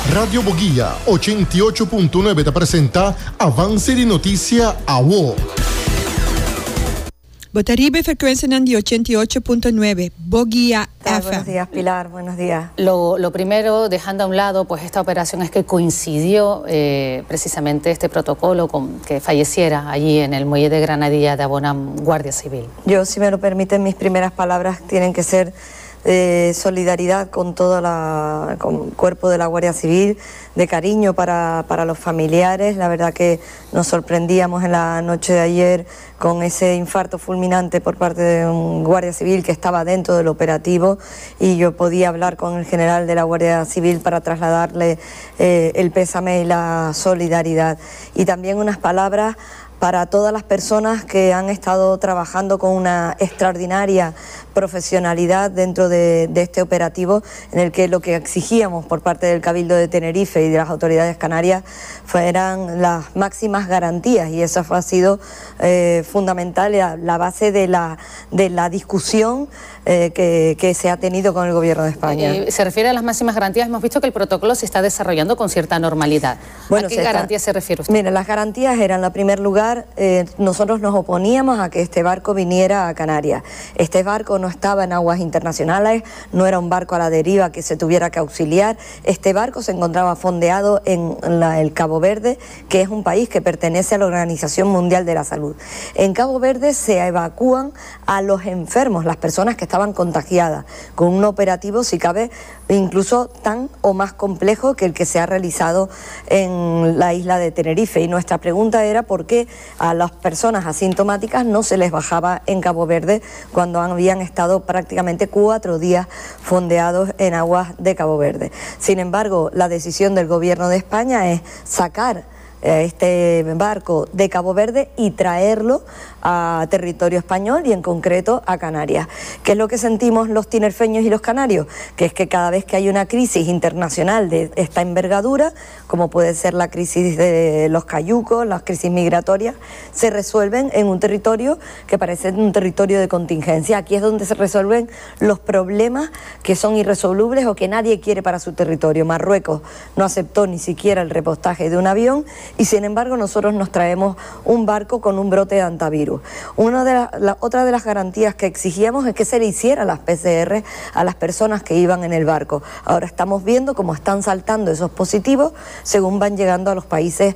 Radio Boguía 88.9 te presenta Avance de Noticia AWO. Botaribe frecuencia Nandi 88.9 Boguía FM. Buenos días, Pilar, buenos días. Lo primero, dejando a un lado pues esta operación, es que coincidió precisamente este protocolo con que falleciera allí en el muelle de Granadilla de Abonam Guardia Civil. Yo, si me lo permiten, mis primeras palabras tienen que ser solidaridad con todo el cuerpo de la Guardia Civil, de cariño para los familiares. La verdad que nos sorprendíamos en la noche de ayer con ese infarto fulminante por parte de un Guardia Civil que estaba dentro del operativo, y yo podía hablar con el general de la Guardia Civil para trasladarle el pésame y la solidaridad. Y también unas palabras para todas las personas que han estado trabajando con una extraordinaria profesionalidad dentro de este operativo, en el que lo que exigíamos por parte del Cabildo de Tenerife y de las autoridades canarias fueran las máximas garantías, y eso ha sido fundamental, la base de la discusión que se ha tenido con el Gobierno de España. Se refiere a las máximas garantías. Hemos visto que el protocolo se está desarrollando con cierta normalidad. Bueno, ¿a qué garantías se refiere usted? Mire, las garantías eran, en primer lugar, nosotros nos oponíamos a que este barco viniera a Canarias. Este barco no estaba en aguas internacionales, no era un barco a la deriva que se tuviera que auxiliar. Este barco se encontraba fondeado en el Cabo Verde, que es un país que pertenece a la Organización Mundial de la Salud. En Cabo Verde se evacúan a los enfermos, las personas que estaban contagiadas, con un operativo, si cabe, incluso tan o más complejo que el que se ha realizado en la isla de Tenerife. Y nuestra pregunta era por qué a las personas asintomáticas no se les bajaba en Cabo Verde cuando habían estado prácticamente 4 días fondeados en aguas de Cabo Verde. Sin embargo, la decisión del Gobierno de España es sacar este barco de Cabo Verde y traerlo a territorio español, y en concreto a Canarias. ¿Qué es lo que sentimos los tinerfeños y los canarios? Que es que cada vez que hay una crisis internacional de esta envergadura, como puede ser la crisis de los cayucos, las crisis migratorias, se resuelven en un territorio que parece un territorio de contingencia. Aquí es donde se resuelven los problemas que son irresolubles o que nadie quiere para su territorio. Marruecos no aceptó ni siquiera el repostaje de un avión, y sin embargo nosotros nos traemos un barco con un brote de antivirus. Otra de las garantías que exigíamos es que se le hiciera las PCR a las personas que iban en el barco. Ahora estamos viendo cómo están saltando esos positivos según van llegando a los países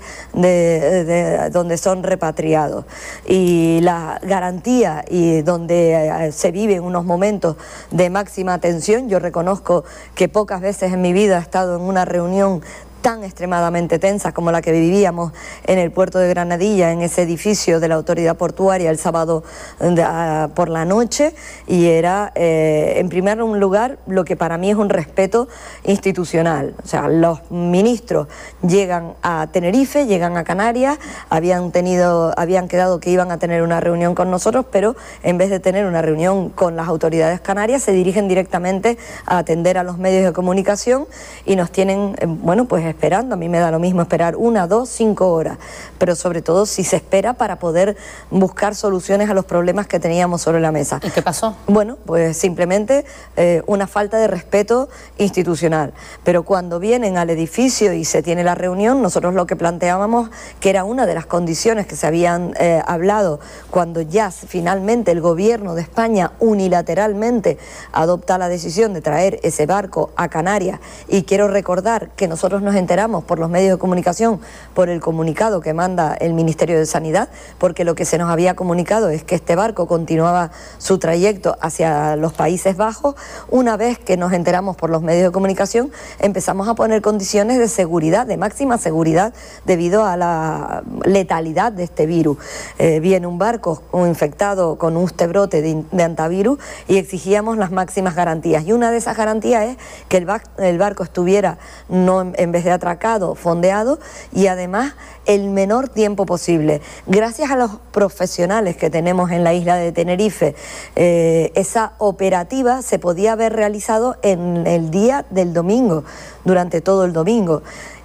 donde son repatriados. Y la garantía, y donde se viven unos momentos de máxima tensión. Yo reconozco que pocas veces en mi vida he estado en una reunión tan extremadamente tensa como la que vivíamos en el puerto de Granadilla, en ese edificio de la autoridad portuaria el sábado por la noche, y era en primer lugar lo que para mí es un respeto institucional. O sea, los ministros llegan a Tenerife, llegan a Canarias, habían quedado que iban a tener una reunión con nosotros, pero en vez de tener una reunión con las autoridades canarias, se dirigen directamente a atender a los medios de comunicación y nos tienen, bueno, pues esperando. A mí me da lo mismo esperar 1, 2, 5 horas, pero sobre todo si se espera para poder buscar soluciones a los problemas que teníamos sobre la mesa. ¿Y qué pasó? Bueno, pues simplemente una falta de respeto institucional. Pero cuando vienen al edificio y se tiene la reunión, nosotros lo que planteábamos, que era una de las condiciones que se habían hablado cuando ya finalmente el Gobierno de España unilateralmente adopta la decisión de traer ese barco a Canarias, y quiero recordar que nosotros nos enteramos por los medios de comunicación, por el comunicado que manda el Ministerio de Sanidad, porque lo que se nos había comunicado es que este barco continuaba su trayecto hacia los Países Bajos. Una vez que nos enteramos por los medios de comunicación, empezamos a poner condiciones de seguridad, de máxima seguridad, debido a la letalidad de este virus. Viene un barco infectado con este brote de antivirus, y exigíamos las máximas garantías, y una de esas garantías es que el barco estuviera no en vez de atracado, fondeado, y además el menor tiempo posible. Gracias a los profesionales que tenemos en la isla de Tenerife, esa operativa se podía haber realizado en el día del domingo, durante todo el domingo.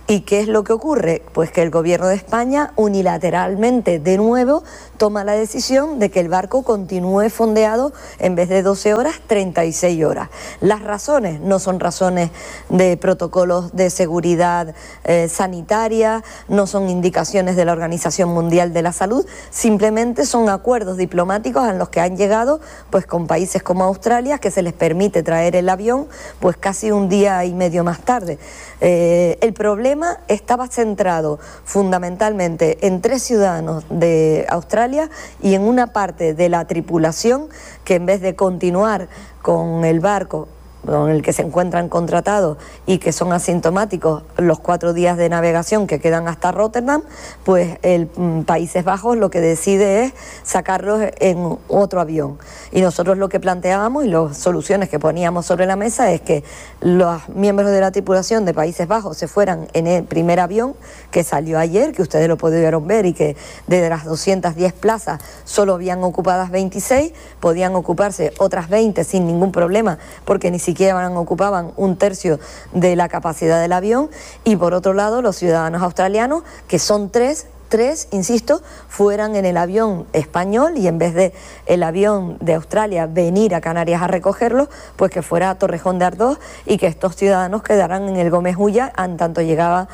¿Y qué es lo que ocurre? Pues que el gobierno de España unilateralmente de nuevo toma la decisión de que el barco continúe fondeado en vez de 12 horas, 36 horas. Las razones no son razones de protocolos de seguridad sanitaria, no son indicaciones de la Organización Mundial de la Salud, simplemente son acuerdos diplomáticos en los que han llegado pues con países como Australia, que se les permite traer el avión pues casi un día y medio más tarde. El problema estaba centrado fundamentalmente en 3 ciudadanos de Australia y en una parte de la tripulación que en vez de continuar con el barco con el que se encuentran contratados y que son asintomáticos los 4 días de navegación que quedan hasta Rotterdam, pues el Países Bajos lo que decide es sacarlos en otro avión. Y nosotros lo que planteábamos y las soluciones que poníamos sobre la mesa es que los miembros de la tripulación de Países Bajos se fueran en el primer avión que salió ayer, que ustedes lo pudieron ver, y que de las 210 plazas solo habían ocupadas 26, podían ocuparse otras 20 sin ningún problema, porque ni siquiera ocupaban 1/3 de la capacidad del avión. Y por otro lado, los ciudadanos australianos, que son tres, insisto, fueran en el avión español y en vez de el avión de Australia venir a Canarias a recogerlos, pues que fuera a Torrejón de Ardoz y que estos ciudadanos quedaran en el Gómez Ulla en tanto llegaba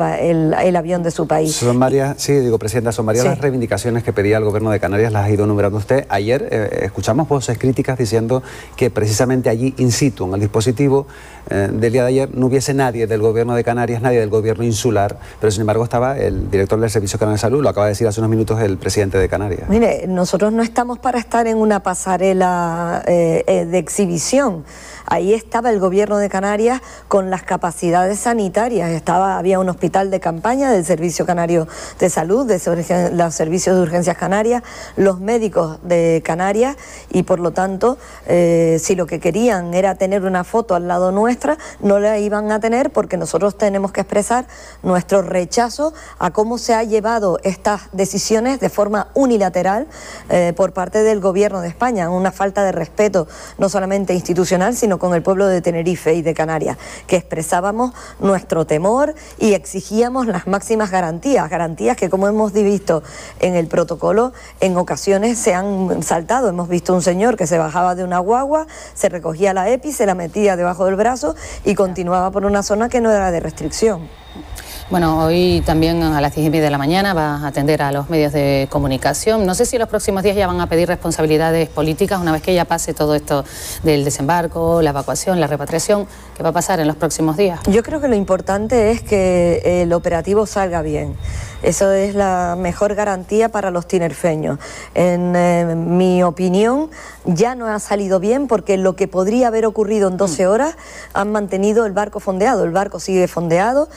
el avión de su país. Son varias, Presidenta, son varias las reivindicaciones que pedía el Gobierno de Canarias, las ha ido enumerando usted. Ayer escuchamos voces críticas diciendo que precisamente allí, in situ, en el dispositivo del día de ayer, no hubiese nadie del Gobierno de Canarias, nadie del Gobierno insular, pero sin embargo estaba el director del Servicio Canario de Salud, lo acaba de decir hace unos minutos el presidente de Canarias. Mire, nosotros no estamos para estar en una pasarela de exhibición. Ahí estaba el Gobierno de Canarias con las capacidades sanitarias. Había un hospital de campaña del Servicio Canario de Salud, de los servicios de urgencias canarias, los médicos de Canarias, y por lo tanto, si lo que querían era tener una foto al lado nuestra, no la iban a tener, porque nosotros tenemos que expresar nuestro rechazo a cómo se ha llevado estas decisiones de forma unilateral por parte del Gobierno de España, una falta de respeto no solamente institucional, sino con el pueblo de Tenerife y de Canarias, que expresábamos nuestro temor y exigíamos las máximas garantías que, como hemos visto en el protocolo, en ocasiones se han saltado. Hemos visto un señor que se bajaba de una guagua, se recogía la EPI, se la metía debajo del brazo y continuaba por una zona que no era de restricción. Bueno, hoy también a las 10:30 de la mañana va a atender a los medios de comunicación. No sé si en los próximos días ya van a pedir responsabilidades políticas una vez que ya pase todo esto del desembarco, la evacuación, la repatriación. ¿Qué va a pasar en los próximos días? Yo creo que lo importante es que el operativo salga bien. Eso es la mejor garantía para los tinerfeños. En mi opinión, ya no ha salido bien, porque lo que podría haber ocurrido en 12 horas han mantenido el barco fondeado. El barco sigue fondeado,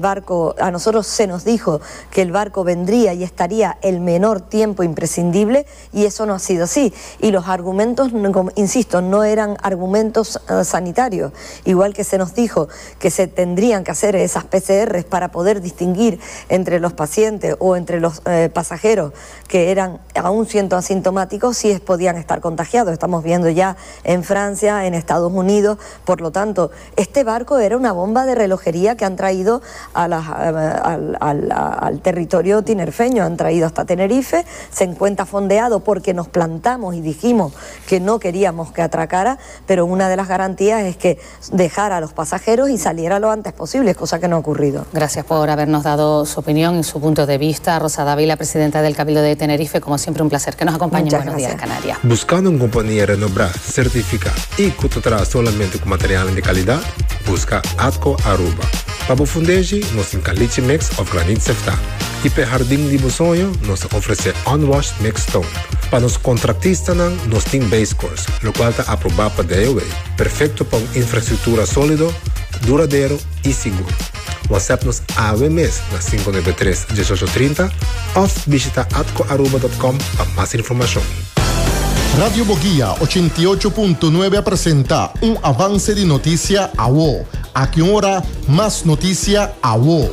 a nosotros se nos dijo que el barco vendría y estaría el menor tiempo imprescindible, y eso no ha sido así. Y los argumentos, insisto, no eran argumentos sanitarios. Igual que se nos dijo que se tendrían que hacer esas PCRs para poder distinguir entre los pacientes o entre los pasajeros que eran aún siendo asintomáticos, si podían estar contagiados. Estamos viendo ya en Francia, en Estados Unidos. Por lo tanto, este barco era una bomba de relojería que han traído al territorio tinerfeño, han traído hasta Tenerife. Se encuentra fondeado porque nos plantamos y dijimos que no queríamos que atracara, pero una de las garantías es que dejara a los pasajeros y saliera lo antes posible, cosa que no ha ocurrido. Gracias por habernos dado su opinión y su punto de vista. Rosa Dávila, presidenta del Cabildo de Tenerife, como siempre un placer que nos acompañe. Buenos días, Canarias. Buscando una compañía renombrada, certificada y que te trae solamente con material de calidad, busca Atco Aruba. Para fundeji, nos encaliche mix of granite sefta. E para jardim de sonho, nos oferece unwashed mixed stone. Para os contratistas, nos tem base course, o qual está aprovado para DEUE. Perfeito para uma infraestrutura sólida, duradouro e seguro. WhatsApp-nos AWMES na 593-1830 ou visita atcoaruba.com para mais informação. Radio Boguía 88.9 apresenta un avance de noticia a vos. A que hora más noticia a vos.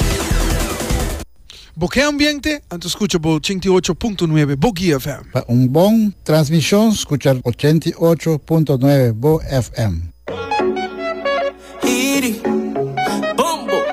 Boquea ambiente, antes escucha por 88.9 Boguía FM. Para un bom transmisión, escuchar 88.9 Bo FM.